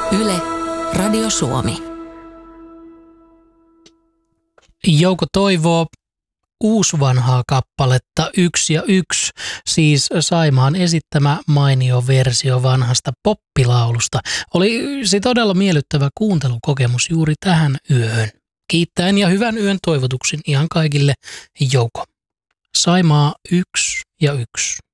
Yle, Radio Suomi. Jouko toivoo uusvanhaa kappaletta 1 ja 1, siis Saimaan esittämä mainio versio vanhasta poppilaulusta. Oli se todella miellyttävä kuuntelukokemus juuri tähän yöhön. Kiittäen ja hyvän yön toivotuksin ihan kaikille, Jouko. Saimaa 1 ja 1.